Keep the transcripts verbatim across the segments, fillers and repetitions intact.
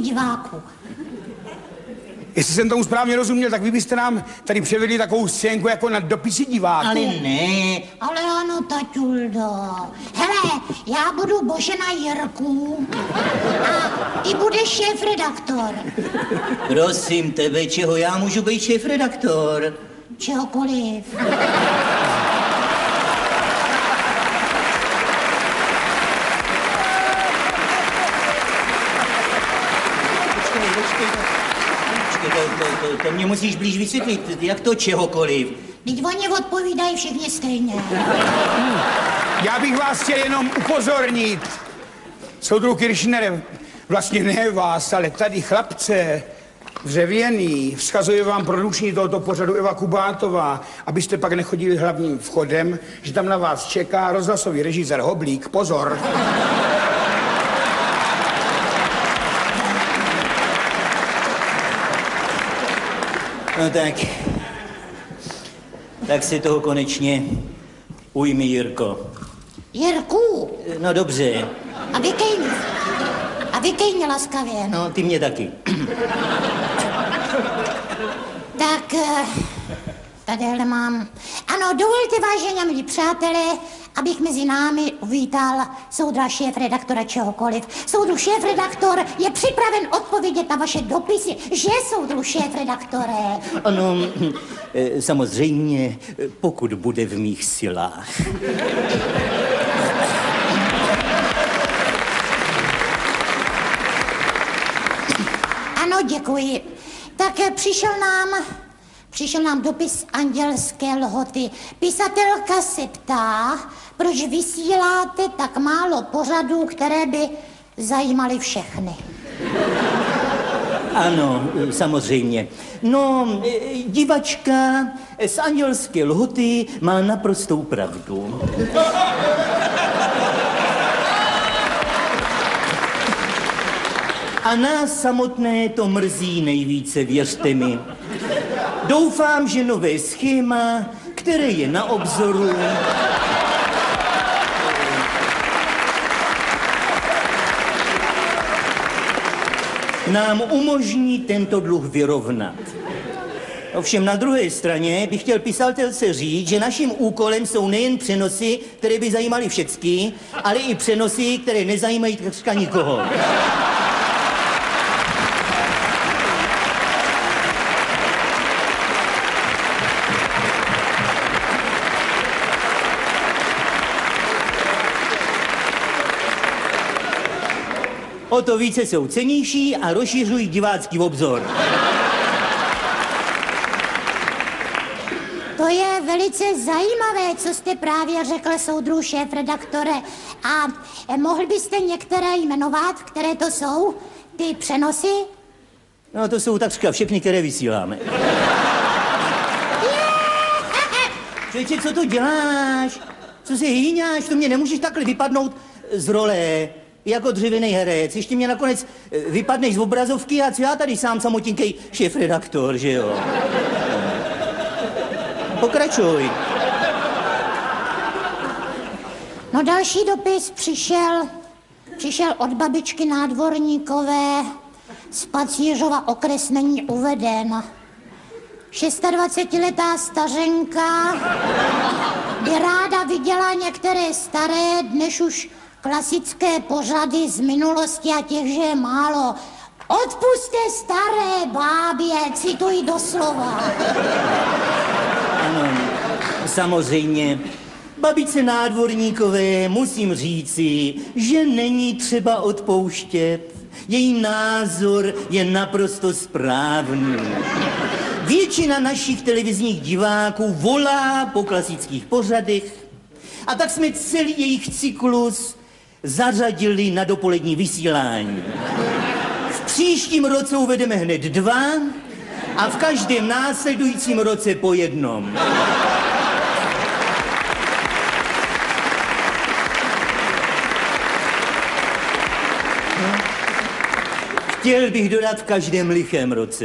diváků. Jestli jsem tomu správně rozuměl, tak vy byste nám tady převedli takovou scénku jako na dopisy diváků. Ale ne. Ale ano, taťuldo. Hele, já budu Božena Jirků a ty budeš šéfredaktor. Prosím tebe, čeho já můžu být šéfredaktor? Čehokoliv. To, to, to, to mě musíš blíž vysvětlit, jak to čehokoliv. Vždyť oni odpovídají všichni stejně. Já bych vás chtěl jenom upozornit. Soudruh Kiršnere, vlastně ne vás, ale tady chlapce, dřevěný, vzkazuje vám produkční tohoto pořadu Eva Kubátová, abyste pak nechodili hlavním vchodem, že tam na vás čeká rozhlasový režisér Hoblík. Pozor. No tak, tak si toho konečně ujmi, Jirko. Jirku. No dobře. A vykej mě. A vykej mě laskavě. No, ty mě taky. Tak, tadyhle mám. Ano, dovolte, vážení a milí přátelé, abych mezi námi uvítal soudra šéfredaktora čehokoliv. Soudruh šéfredaktor je připraven odpovědět na vaše dopisy, že, soudruh šéfredaktore? Ano, samozřejmě, pokud bude v mých silách. Ano, děkuji. Tak přišel nám, přišel nám dopis Andělské lhoty. Pisatelka se ptá, proč vysíláte tak málo pořadů, které by zajímaly všechny. Ano, samozřejmě. No, divačka z Andělské lhoty má naprostou pravdu. A nás samotné to mrzí nejvíce, věřte mi. Doufám, že nové schéma, které je na obzoru, nám umožní tento dluh vyrovnat. Ovšem na druhé straně bych chtěl pisatelce říct, že naším úkolem jsou nejen přenosy, které by zajímaly všechny, ale i přenosy, které nezajímají takřka nikoho. O to více jsou cennější a rozšiřují divácký obzor. To je velice zajímavé, co jste právě řekl, soudruh šéfredaktore. A mohl byste některé jmenovat, které to jsou, ty přenosy? No, to jsou takřka všechny, které vysíláme. Člověče, co to děláš? Co se hýňáš? To mě nemůžeš takhle vypadnout z role. Jako dřevěný herec. Ještě mě nakonec vypadneš z obrazovky a co já tady sám samotinkej šéfredaktor, že jo? Pokračuj. No další dopis přišel, přišel od babičky Nádvorníkové, z Pacířova, okres není uveden. šestadvacetiletá stařenka by ráda viděla některé staré, dnes už klasické pořady z minulosti a těch, že je málo. Odpuste staré bábě, cituji doslova. Ano, samozřejmě. Babičce Nádvorníkové musím říci, že není třeba odpouštět. Její názor je naprosto správný. Většina našich televizních diváků volá po klasických pořadech a tak jsme celý jejich cyklus zařadili na dopolední vysílání. V příštím roce uvedeme hned dva a v každém následujícím roce po jednom. Chtěl bych dodat v každém lichém roce.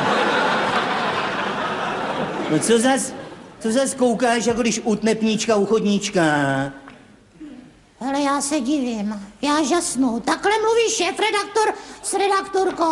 No co zas, co zas koukáš, jako když utne pníčka u chodníčka? Hele, já se divím, já žasnu. Takhle mluví šéfredaktor s redaktorkou.